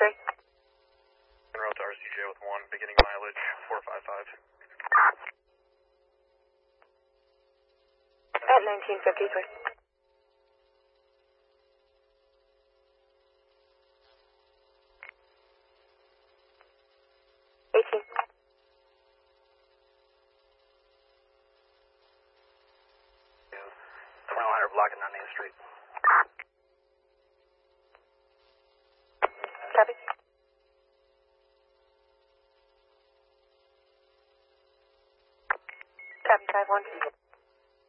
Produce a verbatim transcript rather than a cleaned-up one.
three. Route to R C J with one, beginning mileage four five five. At nineteen fifty-three. eighteen. twenty-one hundred blocking on Main Street. Copy. Copy, five one.